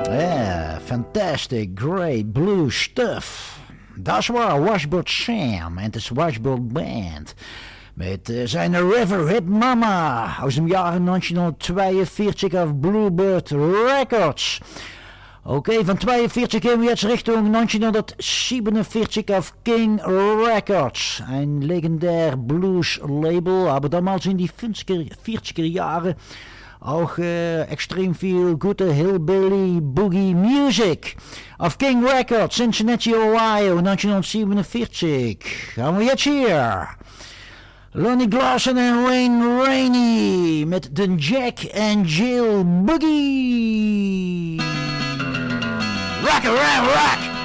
Yeah, fantastic, great blue stuff. Dat is waar, Washboard Sam en de Washboard Band. Met zijn River Hit Mama uit de jaren 1942 auf Bluebird Records. Okay, von 42 gehen wir jetzt Richtung 1947 auf King Records. Ein legendär Blues-Label, aber damals in die 40er Jahre auch extrem viel gute Hillbilly Boogie Music. Auf King Records, Cincinnati, Ohio, 1947. Gaan we jetzt hier. Lonnie Glosson en Wayne Rainey met de Jack and Jill Boogie. Rock around rock!